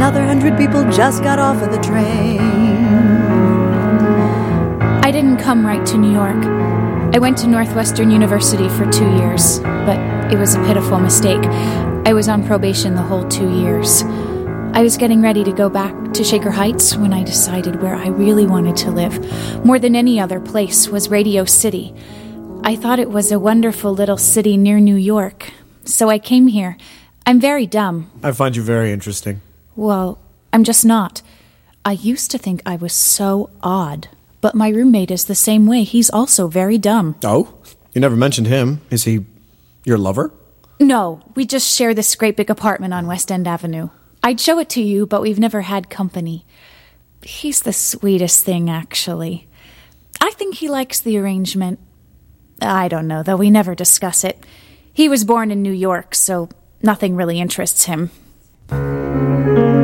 another 100 people just got off of the train. I didn't come right to New York. I went to Northwestern University for 2 years, but it was a pitiful mistake. I was on probation the whole 2 years. I was getting ready to go back to Shaker Heights when I decided where I really wanted to live, more than any other place, was Radio City. I thought it was a wonderful little city near New York, so I came here. I'm very dumb. I find you very interesting. Well, I'm just not. I used to think I was so odd, but my roommate is the same way. He's also very dumb. Oh? You never mentioned him. Is he your lover? No, we just share this great big apartment on West End Avenue. I'd show it to you, but we've never had company. He's the sweetest thing, actually. I think he likes the arrangement. I don't know, though. We never discuss it. He was born in New York, so nothing really interests him.